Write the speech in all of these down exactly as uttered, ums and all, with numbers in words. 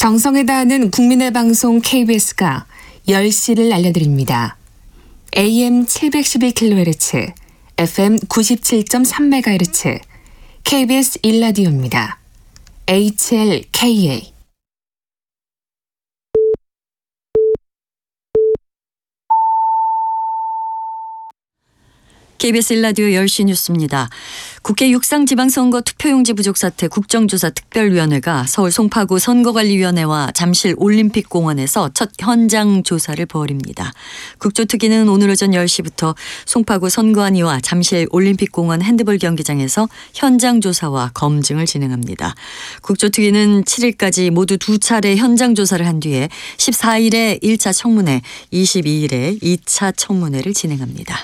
정성을 다하는 국민의 방송 케이비에스가 열 시를 알려드립니다. 에이엠 칠백십일 킬로헤르츠, 에프엠 구십칠 점 삼 메가헤르츠, 케이비에스 일 라디오입니다. 에이치엘케이에이 케이비에스 일 라디오 열 시 뉴스입니다. 국회 육상지방선거 투표용지 부족 사태 국정조사 특별위원회가 서울 송파구 선거관리위원회와 잠실 올림픽공원에서 첫 현장 조사를 벌입니다. 국조특위는 오늘 오전 열 시부터 송파구 선거관위와 잠실 올림픽공원 핸드볼 경기장에서 현장 조사와 검증을 진행합니다. 국조특위는 칠 일까지 모두 두 차례 현장 조사를 한 뒤에 십사 일에 일 차 청문회, 이십이 일에 이 차 청문회를 진행합니다.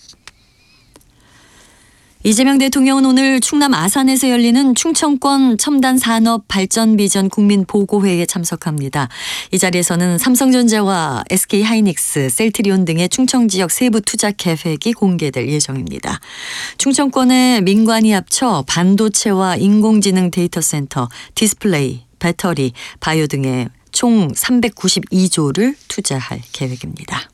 이재명 대통령은 오늘 충남 아산에서 열리는 충청권 첨단 산업 발전 비전 국민 보고회에 참석합니다. 이 자리에서는 삼성전자와 에스케이하이닉스, 셀트리온 등의 충청 지역 세부 투자 계획이 공개될 예정입니다. 충청권의 민관이 합쳐 반도체와 인공지능 데이터 센터, 디스플레이, 배터리, 바이오 등에 총 삼백구십이 조를 투자할 계획입니다.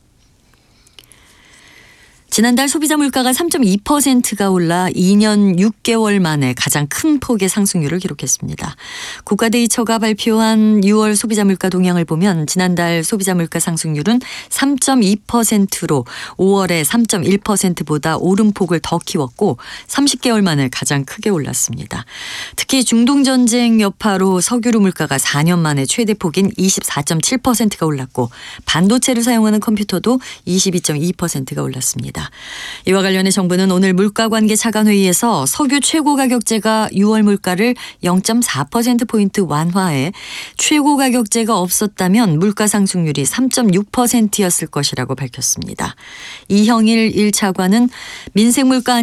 지난달 소비자 물가가 삼 점 이 퍼센트가 올라 이 년 육 개월 만에 가장 큰 폭의 상승률을 기록했습니다. 국가데이처가 발표한 유월 소비자 물가 동향을 보면 지난달 소비자 물가 상승률은 삼 점 이 퍼센트로 오월에 삼 점 일 퍼센트보다 오름폭을 더 키웠고 삼십 개월 만에 가장 크게 올랐습니다. 특히 중동전쟁 여파로 석유류 물가가 사 년 만에 최대폭인 이십사 점 칠 퍼센트가 올랐고 반도체를 사용하는 컴퓨터도 이십이 점 이 퍼센트가 올랐습니다. 이와 관련해 정부는 오늘 물가관계 차관회의에서 석유 최고가격제가 유월 물가를 영 점 사 퍼센트포인트 완화해 최고가격제가 없었다면 물가 상승률이 삼 점 육 퍼센트였을 것이라고 밝혔습니다. 이형일 일 차관은 민생물가